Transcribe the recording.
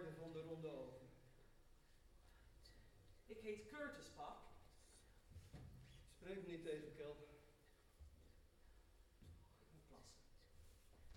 waarde van de ronde oven. Ik heet Curtis, pap. Spreek me niet tegen, Kel.